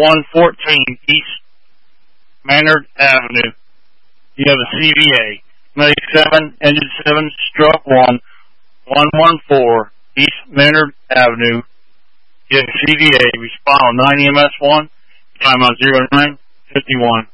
114 East Maynard Avenue. You have a CVA. Medic 7, Engine 7, Stroke 1, 114 East Maynard Avenue. You have a CVA. Respond on 9 EMS 1. Time on 0951.